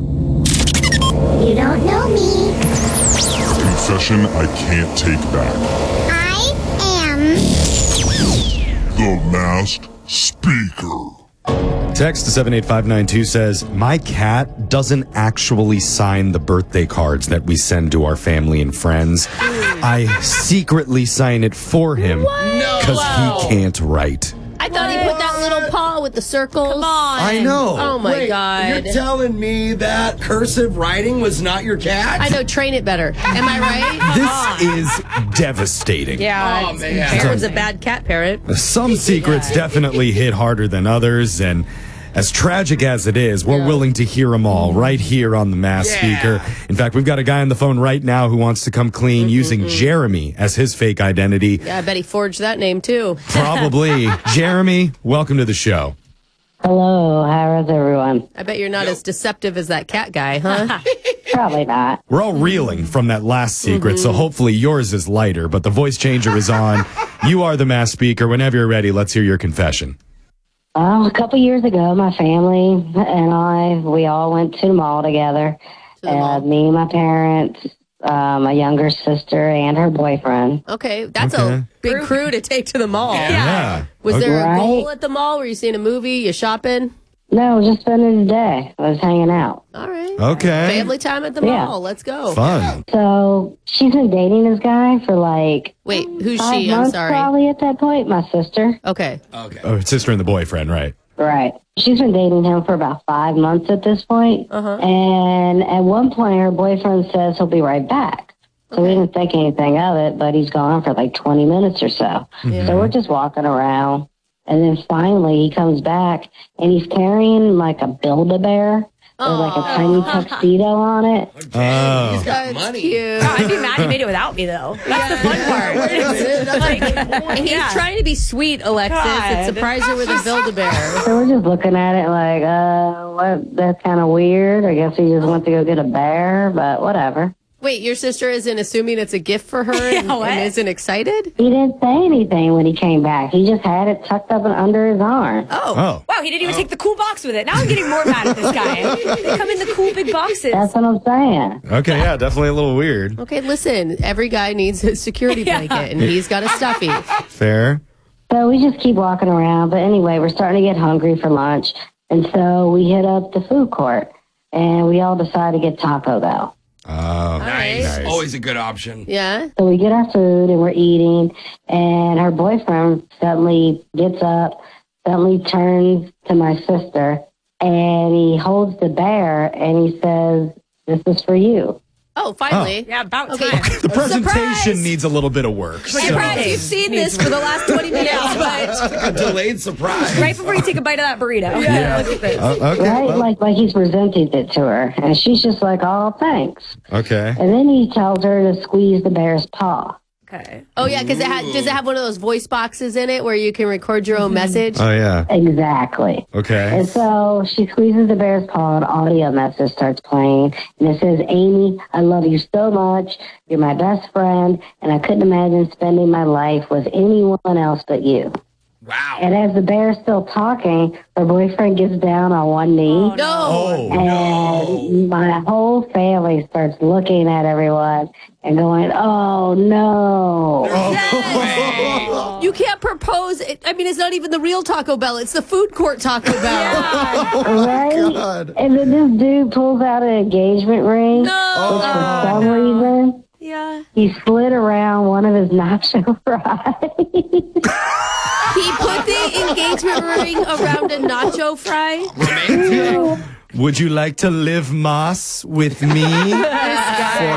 You don't know me. Confession I can't take back. I am The Masked Speaker. Text to 78592 says, my cat doesn't actually sign the birthday cards that we send to our family and friends. I secretly sign it for him because he can't write. I thought he put that little paw with the circles. Come on. I know. Oh, my Wait, God. You're telling me that cursive writing was not your cat? I know, train it better. Am I right? This is devastating. Yeah. Oh, man. Aaron's a bad cat parent. Some secrets definitely hit harder than others, and as tragic as it is, we're willing to hear them all right here on the Masked Speaker. In fact, we've got a guy on the phone right now who wants to come clean using Jeremy as his fake identity. Yeah, I bet he forged that name, too. Probably. Jeremy, welcome to the show. Hello, how is everyone? I bet you're not as deceptive as that cat guy, huh? Probably not. We're all reeling from that last secret, so hopefully yours is lighter, but the voice changer is on. You are the Masked Speaker. Whenever you're ready, let's hear your confession. A couple years ago, my family and we all went to the mall together. Me, my parents, my younger sister, and her boyfriend. Okay, that's a big crew to take to the mall. Yeah. Was there a Right. goal at the mall? Were you seeing a movie? You shopping? No, just spending the day. I was hanging out. All right. Okay. Family time at the Yeah. mall. Let's go. Fun. So she's been dating this guy for like Wait, who's 5 she? I'm months sorry. probably at that point. My sister. Okay. Oh, sister and the boyfriend, right? Right. She's been dating him for about 5 months at this point. And at one point, her boyfriend says he'll be right back. So we didn't think anything of it, but he's gone for like 20 minutes or so. So we're just walking around. And then finally, he comes back, and he's carrying like a Build-A-Bear with like a tiny tuxedo on it. Oh. That's money. cute. I'd be mad he made it without me, though. That's the fun part. And he's trying to be sweet, Alexis, and God. surprise her with a Build-A-Bear. So we're just looking at it like, what? That's kind of weird. I guess he just went to go get a bear, but whatever. Wait, your sister isn't assuming it's a gift for her and isn't excited? He didn't say anything when he came back. He just had it tucked up and under his arm. Oh. Wow, he didn't even take the cool box with it. Now I'm getting more mad at this guy. They come in the cool big boxes. That's what I'm saying. Okay, yeah, definitely a little weird. Okay, listen, every guy needs a security blanket, and he's got a stuffy. Fair. So we just keep walking around. But anyway, we're starting to get hungry for lunch. And so we hit up the food court, and we all decide to get Taco Bell. Oh, Nice. Always a good option. Yeah? So we get our food, and we're eating. And her boyfriend suddenly gets up, suddenly turns to my sister, and he holds the bear, and he says, "This is for you." Oh, finally. Yeah, about Okay. time. The presentation needs a little bit of work. Surprise, you've seen this for the last 20 minutes, but... A delayed surprise. Right before you take a bite of that burrito. Yeah. Look at this. Okay. Right? well, Like he's presented it to her. And she's just like, "Oh, thanks." okay. And then he tells her to squeeze the bear's paw. Okay. Oh, yeah, because does it have one of those voice boxes in it where you can record your own message? Oh, yeah. Exactly. Okay. And so she squeezes the bear's paw, an audio message starts playing, and it says, "Amy, I love you so much. You're my best friend, and I couldn't imagine spending my life with anyone else but you." Wow. And as the bear's still talking, her boyfriend gets down on one knee, No. and my whole family starts looking at everyone and going, "Oh, no." You can't propose. I mean, it's not even the real Taco Bell. It's the food court Taco Bell. Right? And then this dude pulls out an engagement ring, which for some reason, he slid around one of his nacho fries. He put the engagement ring around a nacho fry. Romantic. Would you like to live Moss with me?